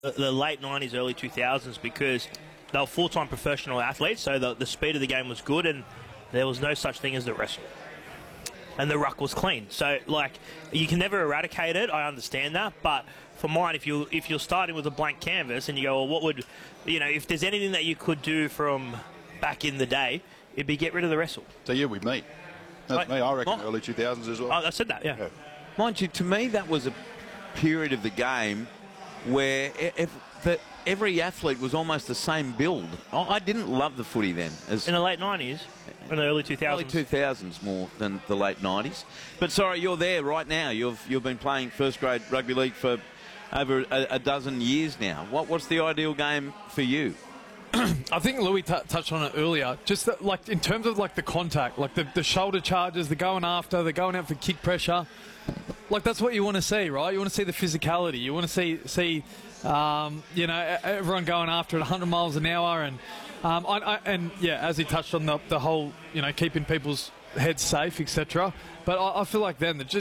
the late 90s, early 2000s, because they were full-time professional athletes, so the speed of the game was good, and there was no such thing as the wrestle. And the ruck was clean. So, like, you can never eradicate it, I understand that, but for mine, if you're starting with a blank canvas and you go, well, what would, if there's anything that you could do from back in the day, it'd be get rid of the wrestle. So, yeah, we meet. That's me, I reckon early 2000s as well. I said that, yeah. Mind you, to me, that was a period of the game where every athlete was almost the same build. I didn't love the footy then. In the late 90s, in the early 2000s. Early 2000s more than the late 90s. But sorry, you're there right now. You've been playing first grade rugby league for over a dozen years now. What's the ideal game for you? I think Louis touched on it earlier. Just like in terms of like the contact, like the shoulder charges, the going after, the going out for kick pressure. Like that's what you want to see, right? You want to see the physicality. You want to see everyone going after it 100 miles an hour, and as he touched on the whole, keeping people's heads safe, etc. But I feel like then